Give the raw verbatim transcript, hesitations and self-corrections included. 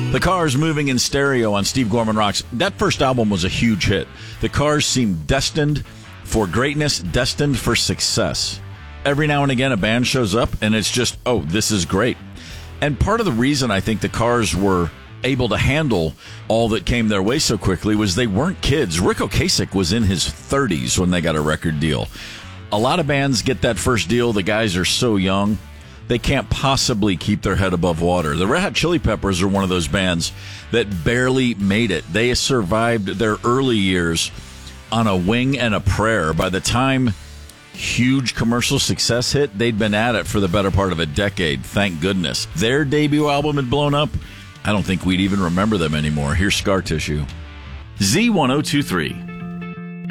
The Cars moving in stereo on Steve Gorman Rocks. That first album was a huge hit. The Cars seemed destined for greatness, destined for success. Every now and again, a band shows up, and it's just, oh, this is great. And part of the reason I think the Cars were able to handle all that came their way so quickly was they weren't kids. Rick Ocasek was in his thirties when they got a record deal. A lot of bands get that first deal. The guys are so young, they can't possibly keep their head above water. The Red Hot Chili Peppers are one of those bands that barely made it. They survived their early years on a wing and a prayer. By the time huge commercial success hit, they'd been at it for the better part of a decade, thank goodness. Their debut album had blown up. I don't think we'd even remember them anymore. Here's Scar Tissue. Z ten twenty-three.